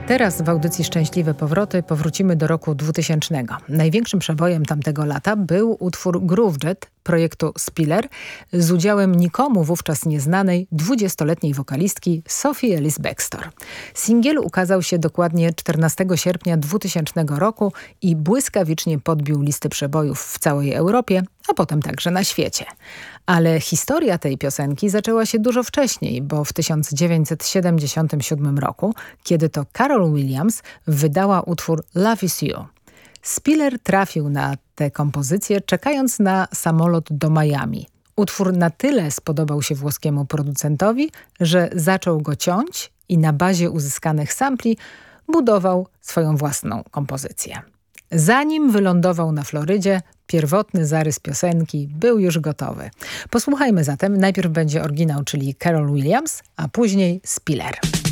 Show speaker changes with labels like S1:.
S1: Teraz w audycji Szczęśliwe Powroty powrócimy do roku 2000. Największym przebojem tamtego lata był utwór Groovejet projektu Spiller z udziałem nikomu wówczas nieznanej 20-letniej wokalistki Sophie Ellis-Bextor. Singiel ukazał się dokładnie 14 sierpnia 2000 roku i błyskawicznie podbił listy przebojów w całej Europie, a potem także na świecie. Ale historia tej piosenki zaczęła się dużo wcześniej, bo w 1977 roku, kiedy to Carol Williams wydała utwór Love Is You. Spiller trafił na tę kompozycję, czekając na samolot do Miami. Utwór na tyle spodobał się włoskiemu producentowi, że zaczął go ciąć i na bazie uzyskanych sampli budował swoją własną kompozycję. Zanim wylądował na Florydzie, pierwotny zarys piosenki był już gotowy. Posłuchajmy zatem, najpierw będzie oryginał, czyli Carol Williams, a później Spiller.